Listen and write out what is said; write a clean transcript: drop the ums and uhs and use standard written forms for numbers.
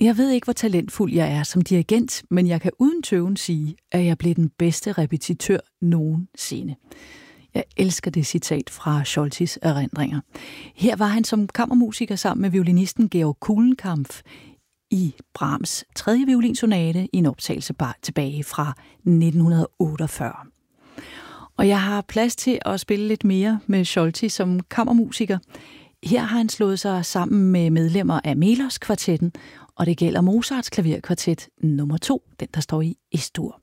Jeg ved ikke, hvor talentfuld jeg er som dirigent, men jeg kan uden tøven sige, at jeg blev den bedste repetitør nogensinde. Jeg elsker det citat fra Scholtis erindringer. Her var han som kammermusiker sammen med violinisten Georg Kulenkampff i Brahms 3. violinsonate i en optagelse bare tilbage fra 1948. Og jeg har plads til at spille lidt mere med Scholti som kammermusiker. Her har han slået sig sammen med medlemmer af Melos kvartetten, og det gælder Mozarts klaverkvartet nummer 2, den der står i Es-dur.